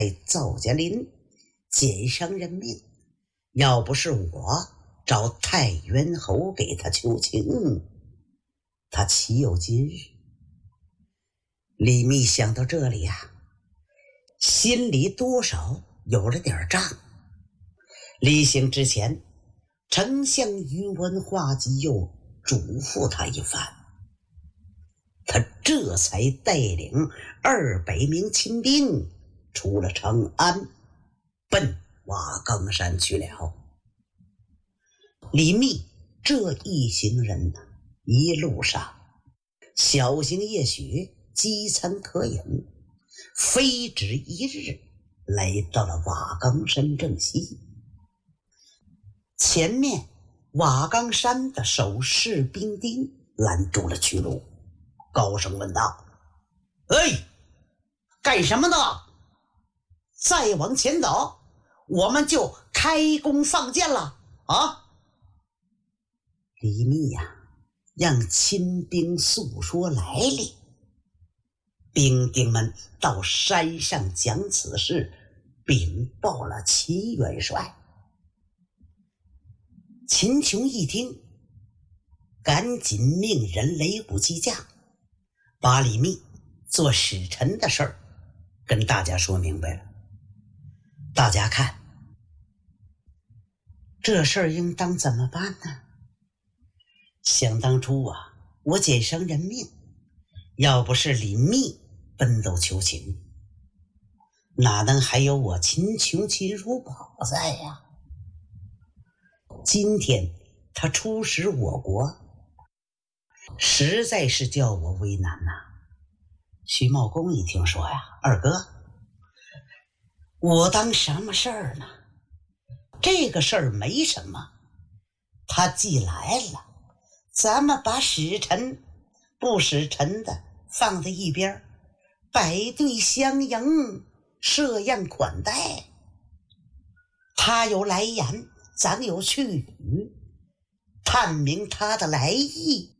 邹家林肩上人命，要不是我找太原侯给他求情，他岂有今日？李密想到这里啊，心里多少有了点账。离行之前，丞相宇文化及又嘱咐他一番，他这才带领200名亲兵出了长安，奔瓦岗山去了。李密这一行人一路上小行夜许，饥餐渴饮，非止一日，来到了瓦岗山正西。前面瓦岗山的守士兵丁拦住了去路，高声问道：哎，干什么呢？再往前走，我们就开弓放箭了啊！李密呀，让亲兵诉说来历。兵丁们到山上讲此事，禀报了秦元帅。秦琼一听，赶紧命人擂鼓击将，把李密做使臣的事儿跟大家说明白了。大家看，这事儿应当怎么办呢？想当初啊，我肩上人命，要不是李密奔走求情，哪能还有我秦琼秦叔宝在呀？今天他出使我国，实在是叫我为难呐。徐茂公一听说呀，二哥，我当什么事儿呢？这个事儿没什么，他既来了，咱们把使臣不使臣的放在一边，摆队相迎，设宴款待。他有来言，咱有去语，探明他的来意，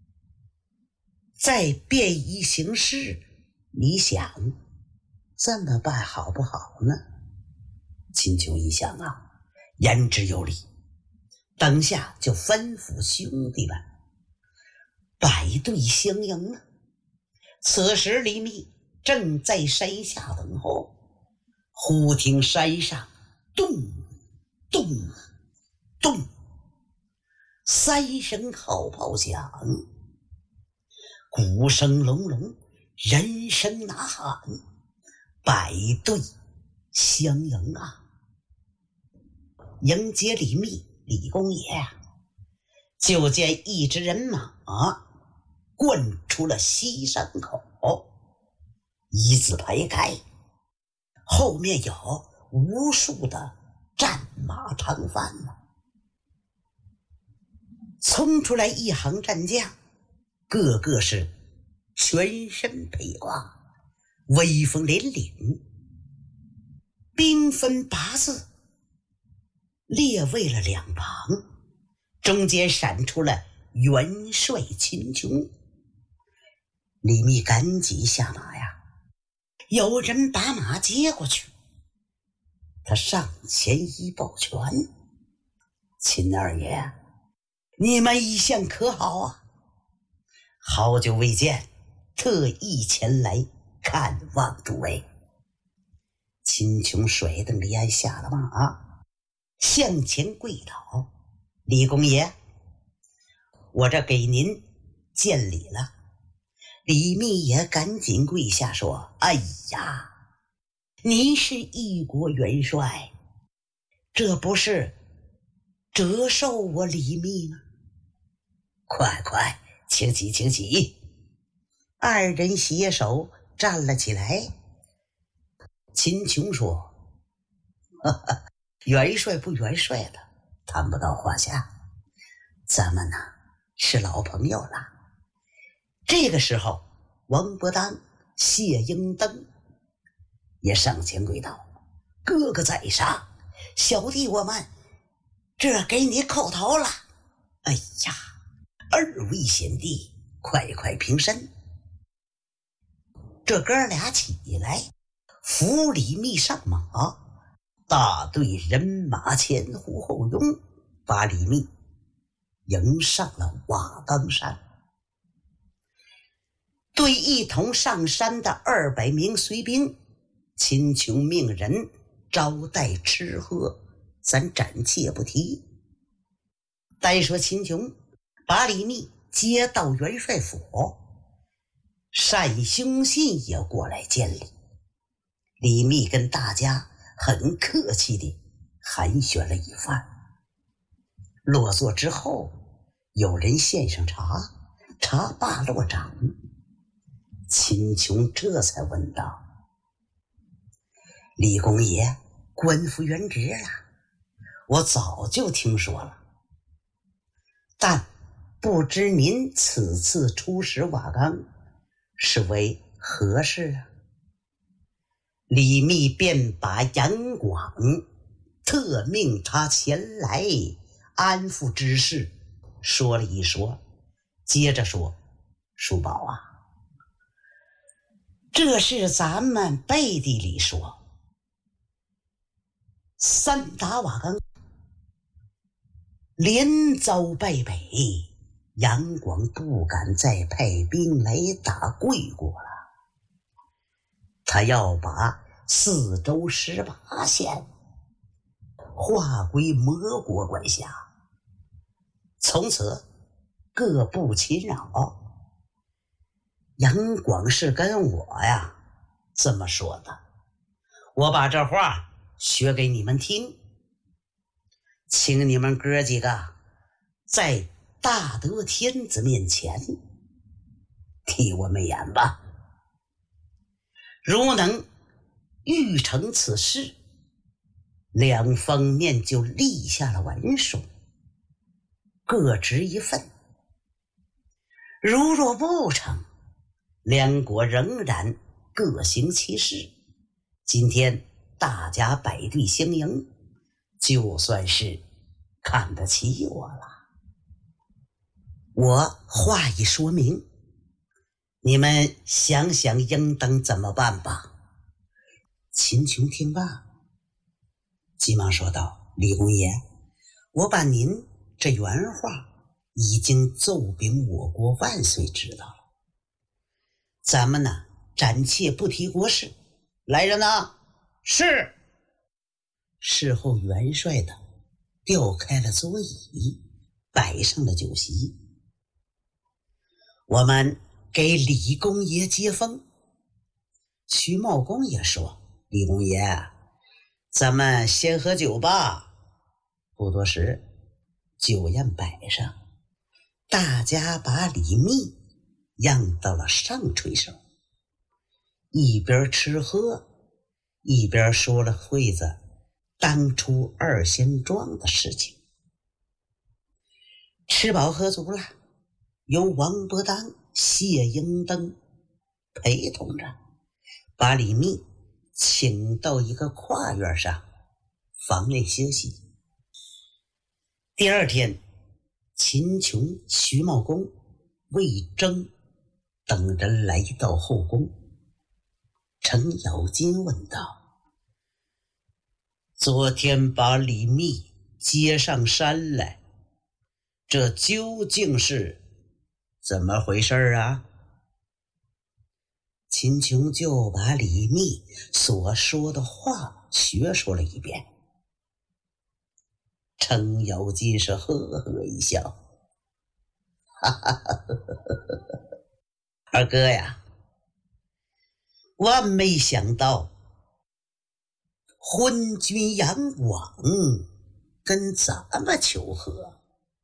再便衣行事，你想这么办好不好呢？秦琼一想啊，言之有理，当下就吩咐兄弟们摆队相迎了。此时李密正在山下等候，忽听山上咚咚咚3声号炮响，鼓声隆隆，人声呐喊，摆队相迎啊！迎接李密，李公爷就见一支人马灌出了西山口，一字排开，后面有无数的战马唐范呢。冲出来一行战将，个个是全身披挂，威风凛凛，兵分8字，列位了两旁，中间闪出了元帅秦琼。李密赶紧下马呀，有人把马接过去，他上前一抱拳：秦二爷，你们一向可好啊？好久未见，特意前来看望诸位。秦琼甩蹬着烟下了马，向前跪倒：李公爷，我这给您见礼了。李密也赶紧跪下说：哎呀，您是一国元帅，这不是折寿我李密吗？快快请起请起。二人携手站了起来。秦琼说：哈哈，元帅不元帅的谈不到话下，咱们呢是老朋友了。这个时候，王伯当、谢英登也上前跪道：哥哥在上，小弟我们这给你叩头了。哎呀，二位贤弟，快快平身。这哥俩起来， 扶李密上马，大队人马前呼后拥，把李密迎上了瓦岗山。对一同上山的200名随兵，秦琼命人招待吃喝，咱暂且不提。单说秦琼把李密接到元帅府，单兄信也过来见礼。李密跟大家很客气地寒暄了一番。落座之后，有人献上茶，茶罢落掌。秦琼这才问道：李公爷官复原职了，我早就听说了，但不知您此次出使瓦岗是为何事啊？李密便把杨广特命他前来安抚之事说了一说，接着说：叔宝啊，这是咱们背地里说，3打瓦岗连遭败北，杨广不敢再派兵来打贵国了，他要把4州18县划归倭国管辖，从此各不侵扰。杨广是跟我呀这么说的，我把这话学给你们听，请你们哥几个在大德天子面前替我们演吧。如能预成此事，2方面就立下了文书，各执一份。如若不成，2国仍然各行其事。今天大家摆队相迎，就算是看得起我了。我话一说明，你们想想应当怎么办吧。秦琼听罢，急忙说道：李公爷，我把您这原话已经奏禀我国万岁知道了，咱们呢暂且不提国事。来人呐！是。事后元帅的调开了桌椅，摆上了酒席。我们给李公爷接风。徐茂公也说：李公爷，咱们先喝酒吧。不多时，酒宴摆上，大家把李密让到了上垂手，一边吃喝一边说了会子当初2仙庄的事情。吃饱喝足了，由王伯当、谢英登陪同着，把李密请到一个跨院上房内休息。第2天，秦琼、徐茂公、魏征等人来到后宫。程咬金问道：昨天把李密接上山来，这究竟是怎么回事啊？秦琼就把李密所说的话学说了一遍。程咬金是呵呵一笑：哈哈哈，二哥呀，万没想到昏君杨广跟咱们求和，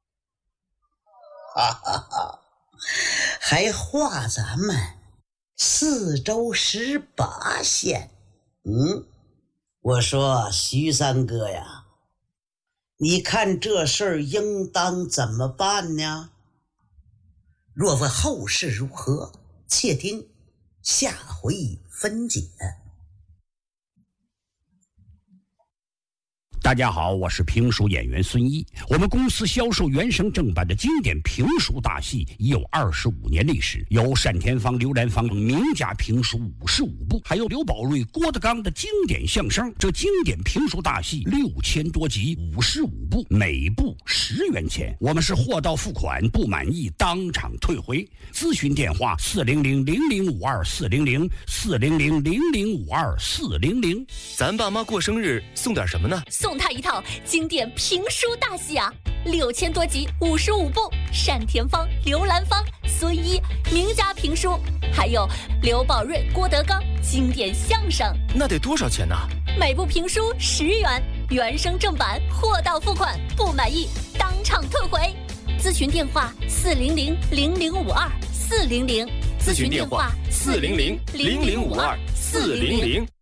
哈哈哈，还划咱们4州18县。我说徐三哥呀，你看这事儿应当怎么办呢？若问后事如何，且听下回分解。 大家好，我是评书演员孙一。我们公司销售原声正版的经典评书大戏已有25年历史，有单田芳、刘兰芳名家评书55部，还有刘宝瑞、郭德纲的经典相声。这经典评书大戏6000多集，55部，每部10元钱。我们是货到付款，不满意当场退回。咨询电话400-0052-400-400-0052-400。 咱爸妈过生日送点什么呢？ 送他一套经典评书大戏啊，6000多集，55部，单田芳、刘兰芳、孙一名家评书，还有刘宝瑞、郭德纲经典相声。 那得多少钱呢？ 每部评书10元，原声正版，货到付款，不满意当场退回。咨询电话400-0052-400。 咨询电话400-0052-400。